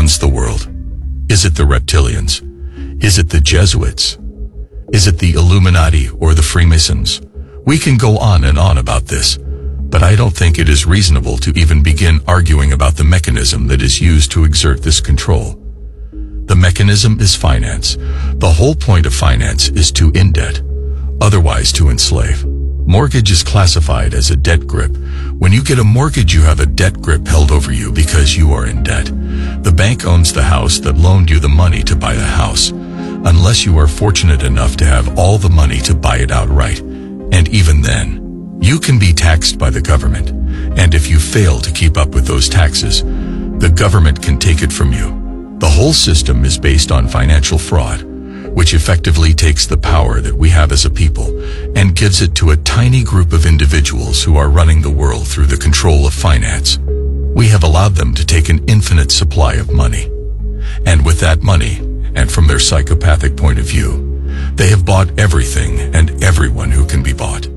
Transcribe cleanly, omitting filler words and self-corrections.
runs the world? Is it the reptilians? Is it the Jesuits? Is it the Illuminati or the Freemasons? We can go on and on about this, but I don't think it is reasonable to even begin arguing about the mechanism that is used to exert this control. The mechanism is finance. The whole point of finance is to indebt, otherwise to enslave. Mortgage is classified as a debt grip. When you get a mortgage, you have a debt grip held over you because you are in debt. The bank owns the house that loaned you the money to buy the house, unless you are fortunate enough to have all the money to buy it outright. And even then, you can be taxed by the government. And if you fail to keep up with those taxes, the government can take it from you. The whole system is based on financial fraud, which effectively takes the power that we have as a people and gives it to a tiny group of individuals who are running the world through the control of finance. We have allowed them to take an infinite supply of money. And with that money, and from their psychopathic point of view, they have bought everything and everyone who can be bought.